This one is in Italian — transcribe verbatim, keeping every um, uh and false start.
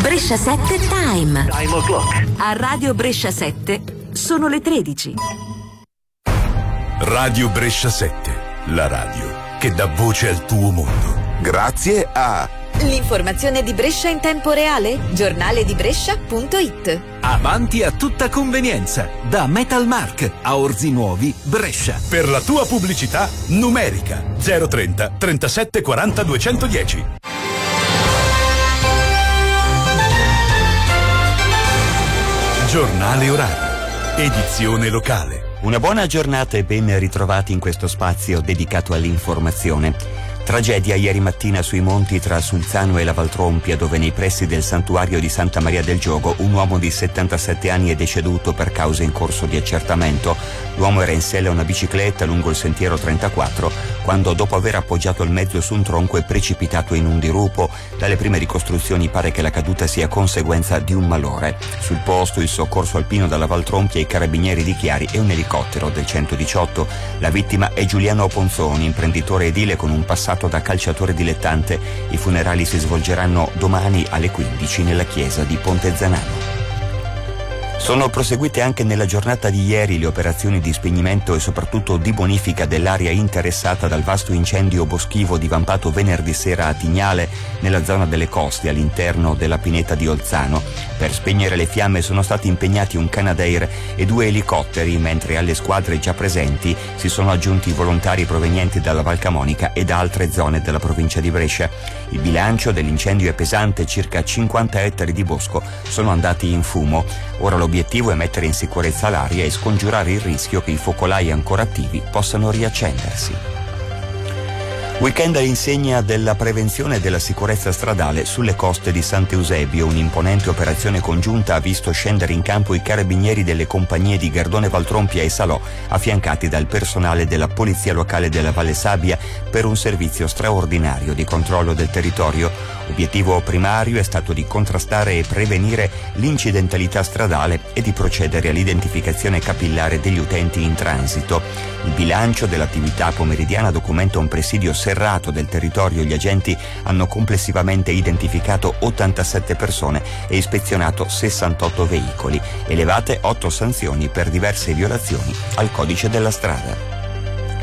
Brescia sette Time. Time o'clock. A Radio Brescia sette sono le tredici. Radio Brescia sette, la radio che dà voce al tuo mondo. Grazie a l'informazione di Brescia in tempo reale, giornale di Brescia punto it. Avanti a tutta convenienza, da Metalmark a Orzi Nuovi, Brescia. Per la tua pubblicità numerica zero trenta trentasette quaranta duecentodieci. Giornale orario, edizione locale. Una buona giornata e ben ritrovati in questo spazio dedicato all'informazione. Tragedia ieri mattina sui monti tra Sulzano e la Valtrompia, dove nei pressi del santuario di Santa Maria del Giogo un uomo di settantasette anni è deceduto per cause in corso di accertamento. L'uomo era in sella a una bicicletta lungo il sentiero trentaquattro quando, dopo aver appoggiato il mezzo su un tronco, è precipitato in un dirupo. Dalle prime ricostruzioni pare che la caduta sia conseguenza di un malore. Sul posto il soccorso alpino dalla Valtrompia, i carabinieri di Chiari e un elicottero del centodiciotto. La vittima è Giuliano Ponzoni, imprenditore edile con un passato da calciatore dilettante. I funerali si svolgeranno domani alle quindici nella chiesa di Pontezanano. Sono proseguite anche nella giornata di ieri le operazioni di spegnimento e soprattutto di bonifica dell'area interessata dal vasto incendio boschivo divampato venerdì sera a Tignale, nella zona delle Coste, all'interno della pineta di Olzano. Per spegnere le fiamme sono stati impegnati un Canadair e due elicotteri, mentre alle squadre già presenti si sono aggiunti volontari provenienti dalla Val Camonica e da altre zone della provincia di Brescia. Il bilancio dell'incendio è pesante, circa cinquanta ettari di bosco sono andati in fumo. Ora l'obiettivo è mettere in sicurezza l'area e scongiurare il rischio che i focolai ancora attivi possano riaccendersi. Weekend all'insegna della prevenzione e della sicurezza stradale sulle coste di Sant'Eusebio. Un'imponente operazione congiunta ha visto scendere in campo i carabinieri delle compagnie di Gardone Valtrompia e Salò, affiancati dal personale della Polizia Locale della Valle Sabbia, per un servizio straordinario di controllo del territorio. Obiettivo primario è stato di contrastare e prevenire l'incidentalità stradale e di procedere all'identificazione capillare degli utenti in transito. Il bilancio dell'attività pomeridiana documenta un presidio serrato del territorio. Gli agenti hanno complessivamente identificato ottantasette persone e ispezionato sessantotto veicoli, elevate otto sanzioni per diverse violazioni al codice della strada.